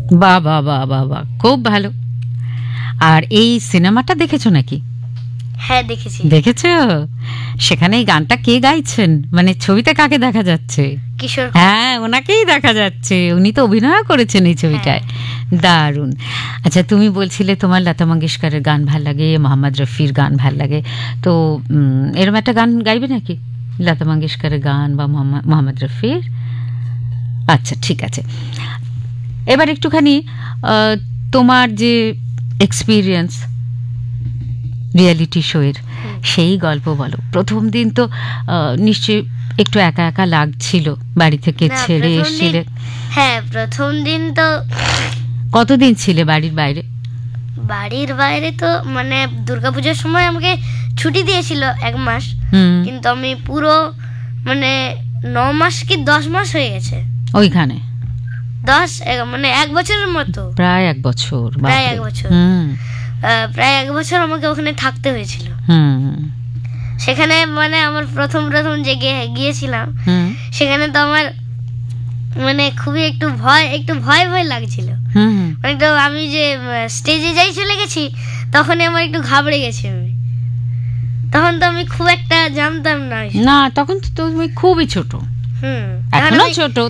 বাহ বাহ বাহ বাহ বাহ, খুব ভালো। আর এই সিনেমাটা দেখেছো নাকি? হ্যাঁ দেখেছি। দেখেছো? সেখানে এই গানটা কে গাইছেন, মানে ছবিতে কাকে দেখা যাচ্ছে? কিশোর। হ্যাঁ, ওনাকেই দেখা যাচ্ছে, উনি তো অভিনয় করেছেন এই ছবিটায়। দারুণ। আচ্ছা, তুমি বলছিলে তোমার লতা মঙ্গেশকরের গান ভাল লাগে, মোহাম্মদ রফির গান ভাল লাগে, তো এরকম একটা গান গাইবে নাকি, লতা মঙ্গেশকরের গান বা মোহাম্মদ রফির? আচ্ছা ঠিক আছে, এবার একটুখানি তোমার যে এক্সপিরিয়েন্স রিয়েলিটি শোয়ের, সেই গল্প বলো। প্রথম দিন তো নিশ্চয়ই একটু একা একা লাগছিল, বাড়ি থেকে ছেড়ে এসেছিলে। হ্যাঁ, প্রথম দিন তো। কতদিন ছিলে বাড়ির বাইরে? বাড়ির বাইরে তো মানে দুর্গাপূজার সময় আমাকে ছুটি দিয়েছিল 1 মাস, কিন্তু আমি পুরো মানে 9 মাস কি 10 মাস হয়ে গেছে ওইখানে। 10 মানে 1 বছরের মতো, প্রায় 1 বছর। প্রায় 1 বছর, প্রায় 1 বছর আমাকে ওখানে থাকতে হয়েছিল। সেখানে মানে আমার প্রথম যে গিয়েছিলাম, সেখানে তো আমার মানে খুবই একটু ভয় লাগছিল। মানে তো আমি যে স্টেজে যাই চলে গেছি, তখনই আমার একটু ঘাবড়ে গেছি আমি। তখন তো আমি খুব একটা জানতাম না। তখন তো তুমি খুবই ছোট, এখনো ছোট।